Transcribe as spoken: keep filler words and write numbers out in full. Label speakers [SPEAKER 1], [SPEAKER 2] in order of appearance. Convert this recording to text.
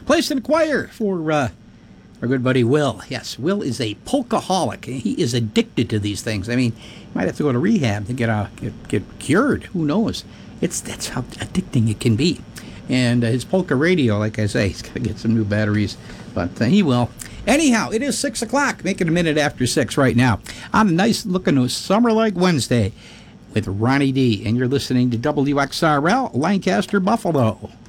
[SPEAKER 1] Place in the choir for uh, our good buddy Will. Yes, Will is a polkaholic. He is addicted to these things. I mean, he might have to go to rehab to get uh, get, get cured. Who knows? It's that's how addicting it can be. And uh, his polka radio, like I say, he's got to get some new batteries, but uh, he will. Anyhow, it is six o'clock, making a minute after six right now on a nice looking summer-like Wednesday with Ronnie D. And you're listening to W X R L, Lancaster, Buffalo.